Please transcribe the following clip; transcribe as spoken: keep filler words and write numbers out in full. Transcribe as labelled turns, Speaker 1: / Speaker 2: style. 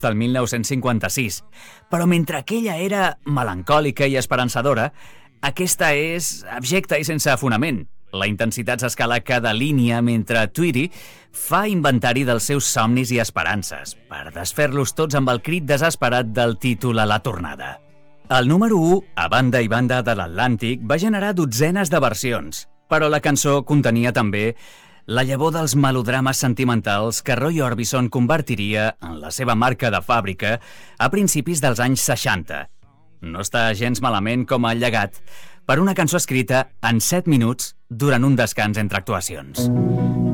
Speaker 1: del mil nou-cents cinquanta-sis. Però mentre aquella era melancòlica i esperançadora, aquesta és abjecta i sense fonament. La intensitat s'escala cada línia mentre Tweety fa inventari dels seus somnis i esperances per desfer-los tots amb el crit desesperat del títol a la tornada. El número u, a banda i banda de l'Atlàntic, va generar dotzenes de versions, però la cançó contenia també la llavor dels melodrames sentimentals que Roy Orbison convertiria en la seva marca de fàbrica a principis dels anys seixanta. No està gens malament com a llegat per una cançó escrita en set minuts durant un descans entre actuacions.